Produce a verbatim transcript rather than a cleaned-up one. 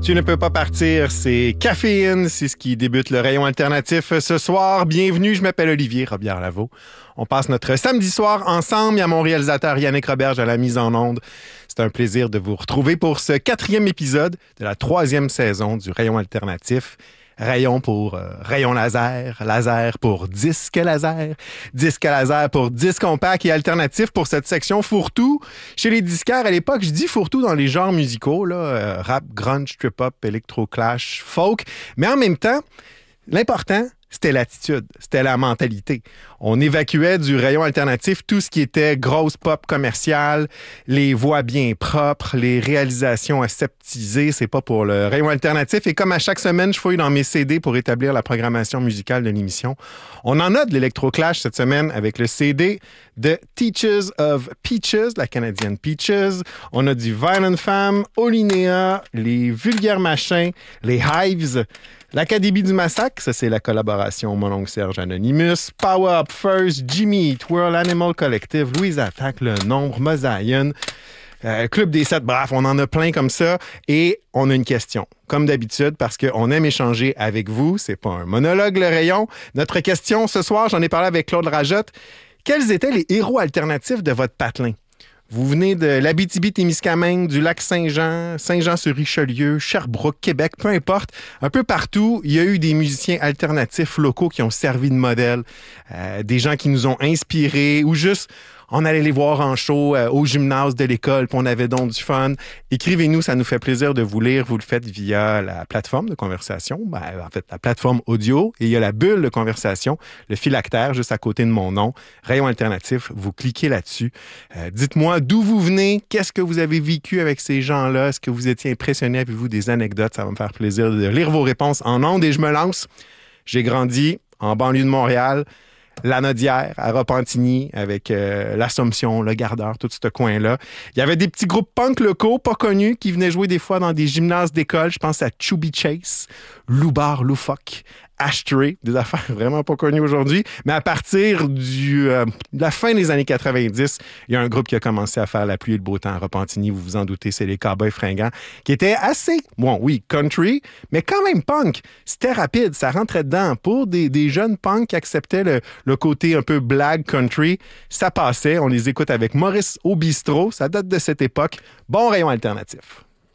Tu ne peux pas partir, c'est Caféine, c'est ce qui débute le rayon alternatif ce soir. Bienvenue, je m'appelle Olivier Robillard-Lavaux. On passe notre samedi soir ensemble. Il y a mon réalisateur Yannick Roberge à la mise en onde. C'est un plaisir de vous retrouver pour ce quatrième épisode de la troisième saison du rayon alternatif. Rayon pour euh, rayon laser, laser pour disque laser, disque laser pour disque compact et alternatif pour cette section fourre-tout. Chez les disquaires, à l'époque, je dis fourre-tout dans les genres musicaux, là, euh, rap, grunge, trip-hop, électro-clash, folk. Mais en même temps, l'important, c'était l'attitude, c'était la mentalité. On évacuait du rayon alternatif tout ce qui était grosse pop commerciale, les voix bien propres, les réalisations aseptisées, c'est pas pour le rayon alternatif. Et comme à chaque semaine, je fouille dans mes C D pour établir la programmation musicale de l'émission. On en a de l'électro-clash cette semaine avec le C D de Teachers of Peaches, la canadienne Peaches. On a du Violent Femmes, Olinéa, les Vulgaires Machins, les Hives, l'Académie du Massacre, ça c'est la collaboration Mon oncle Serge Anonymous, Power Up First, Jimmy Eat World, Animal Collective, Louise Attaque, Le Nombre, Mosaïen, euh, Club des Sept, bref, on en a plein comme ça. Et on a une question, comme d'habitude, parce qu'on aime échanger avec vous. C'est pas un monologue, le rayon. Notre question ce soir, j'en ai parlé avec Claude Rajotte. Quels étaient les héros alternatifs de votre patelin? Vous venez de l'Abitibi-Témiscamingue, du lac Saint-Jean, Saint-Jean-sur-Richelieu, Sherbrooke, Québec, peu importe. Un peu partout, il y a eu des musiciens alternatifs locaux qui ont servi de modèle, euh, des gens qui nous ont inspirés ou juste on allait les voir en show euh, au gymnase de l'école, puis on avait donc du fun. Écrivez-nous, ça nous fait plaisir de vous lire. Vous le faites via la plateforme de conversation, ben, en fait, la plateforme audio, et il y a la bulle de conversation, le phylactère, juste à côté de mon nom, Rayon Alternatif. Vous cliquez là-dessus. Euh, dites-moi d'où vous venez, qu'est-ce que vous avez vécu avec ces gens-là, est-ce que vous étiez impressionné, avez-vous des anecdotes? Ça va me faire plaisir de lire vos réponses en ondes et je me lance. J'ai grandi en banlieue de Montréal, La Nodière, à Repentigny, avec euh, l'Assomption, le Gardeur, tout ce coin-là. Il y avait des petits groupes punk locaux, pas connus, qui venaient jouer des fois dans des gymnases d'école. Je pense à Chubby Chase, Loubar Loufoque, Ashtray, des affaires vraiment pas connues aujourd'hui. Mais à partir du, euh, de la fin des années quatre-vingt-dix, il y a un groupe qui a commencé à faire la pluie et le beau temps à Repentigny. Vous vous en doutez, c'est les Cowboys Fringants, qui étaient assez, bon, oui, country, mais quand même punk. C'était rapide, ça rentrait dedans. Pour des, des jeunes punks qui acceptaient le, le côté un peu black country, ça passait. On les écoute avec Maurice au bistrot. Ça date de cette époque. Bon rayon alternatif.